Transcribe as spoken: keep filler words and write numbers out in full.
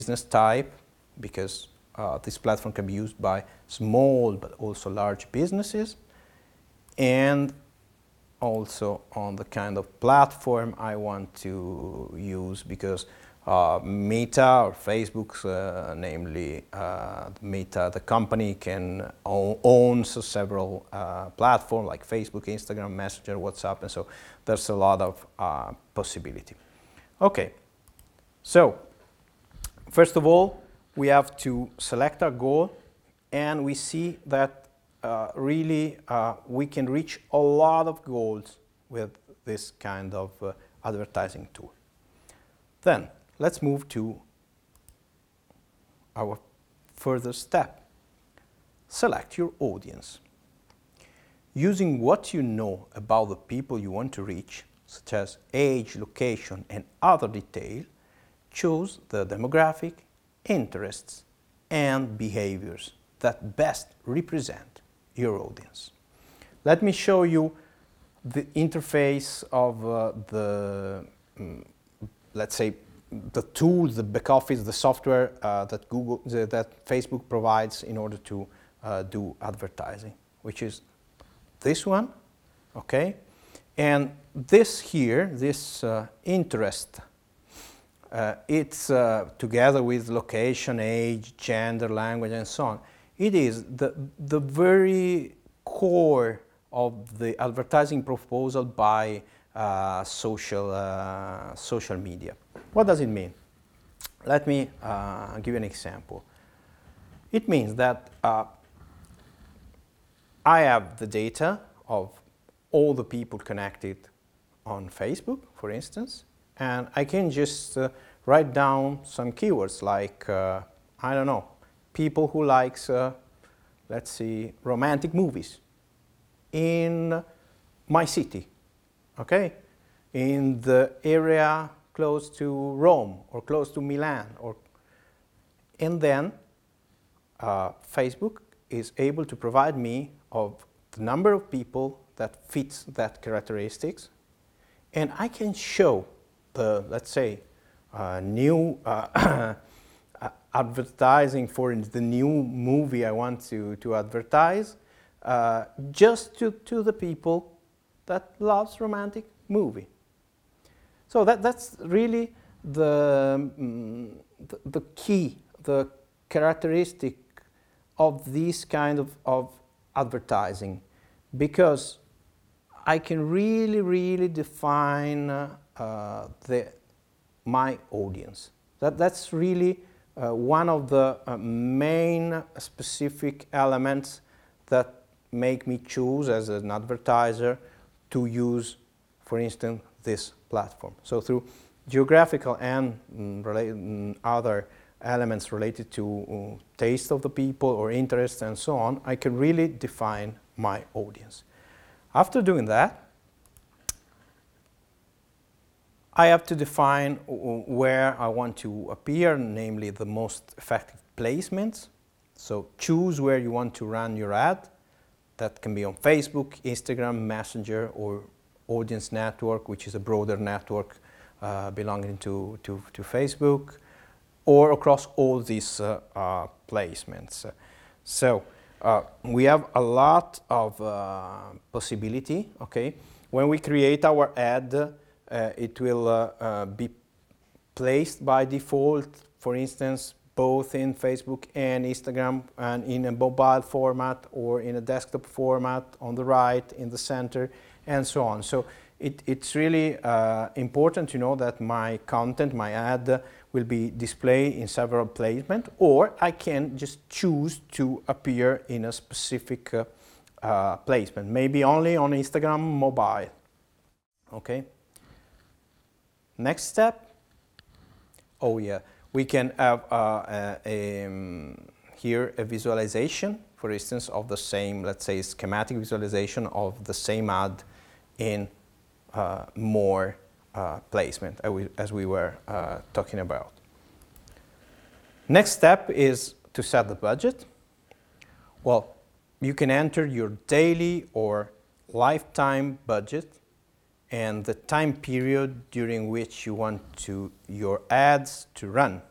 business type, because uh, this platform can be used by small but also large businesses, and also on the kind of platform I want to use, because uh, Meta or Facebook, uh, namely uh, Meta, the company, can own, owns several uh, platforms like Facebook, Instagram, Messenger, WhatsApp, and so there's a lot of uh, possibility. Okay, so first of all, we have to select our goal, and we see that uh, really uh, we can reach a lot of goals with this kind of uh, advertising tool. Then let's move to our further step. Select your audience. Using what you know about the people you want to reach, such as age, location, and other details, choose the demographic, interests, and behaviors that best represent your audience. Let me show you the interface of uh, the, um, let's say, the tools, the back office, the software uh, that Google, the, that Facebook provides in order to uh, do advertising, which is this one, okay? And this here, this uh, interest, uh, it's uh, together with location, age, gender, language, and so on. It is the, the very core of the advertising proposal by uh, social, uh, social media. What does it mean? Let me uh, give you an example. It means that uh, I have the data of all the people connected on Facebook, for instance, and I can just uh, write down some keywords like, uh, I don't know, people who likes, uh, let's see, romantic movies in my city, okay? In the area close to Rome or close to Milan, or, and then uh, Facebook is able to provide me of the number of people that fits that characteristics, and I can show the, let's say, uh, new uh, advertising for the new movie I want to, to advertise uh, just to, to the people that loves romantic movie. So that, that's really the, um, the, the key, the characteristic of this kind of, of advertising, because I can really, really define uh, uh, the, my audience. That, that's really uh, one of the uh, main specific elements that make me choose as an advertiser to use, for instance, this platform. So through geographical and mm, relate, mm, other elements related to uh, taste of the people or interests and so on, I can really define my audience. After doing that, I have to define where I want to appear, namely the most effective placements. So choose where you want to run your ad. That can be on Facebook, Instagram, Messenger, or Audience Network, which is a broader network uh, belonging to, to, to Facebook, or across all these uh, uh, placements. So uh, we have a lot of uh, possibility, okay? When we create our ad, uh, it will uh, uh, be placed by default, for instance, both in Facebook and Instagram, and in a mobile format or in a desktop format, on the right, in the center, and so on. So it, it's really uh, important to know that my content, my ad, uh, will be displayed in several placements, or I can just choose to appear in a specific uh, uh, placement, maybe only on Instagram mobile. Okay. Next step. Oh yeah, we can have uh, a, um, here a visualization, for instance, of the same, let's say, schematic visualization of the same ad in uh, more uh, placement, as we, as we were uh, talking about. Next step is to set the budget. Well, you can enter your daily or lifetime budget and the time period during which you want to, your ads to run.